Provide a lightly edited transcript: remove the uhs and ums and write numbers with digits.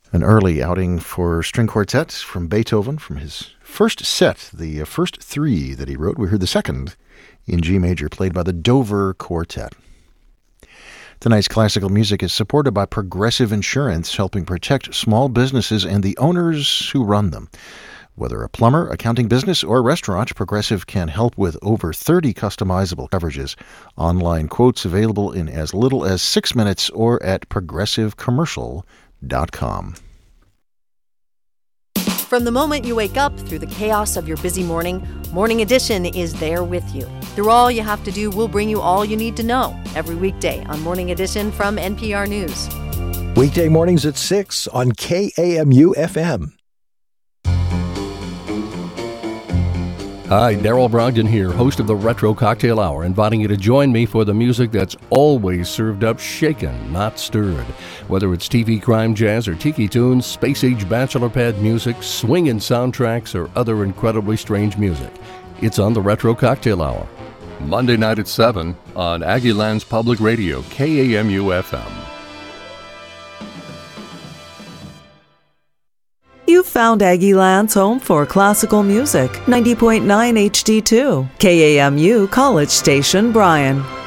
An early outing for string quartet from Beethoven from his first set, the first three that he wrote. We heard the second in G major, played by the Dover Quartet. Tonight's classical music is supported by Progressive Insurance, helping protect small businesses and the owners who run them. Whether a plumber, accounting business, or restaurant, Progressive can help with over 30 customizable coverages. Online quotes available in as little as 6 minutes or at progressivecommercial.com. From the moment you wake up through the chaos of your busy morning, Morning Edition is there with you. Through all you have to do, we'll bring you all you need to know every weekday on Morning Edition from NPR News. Weekday mornings at 6 on KAMU FM. Hi, Daryl Brogdon here, host of the Retro Cocktail Hour, inviting you to join me for the music that's always served up shaken, not stirred. Whether it's TV crime jazz or tiki tunes, space-age bachelor pad music, swinging soundtracks, or other incredibly strange music, it's on the Retro Cocktail Hour. Monday night at 7 on Aggieland's Public Radio, KAMU FM. You found Aggieland's home for classical music, 90.9 HD2, KAMU College Station, Bryan.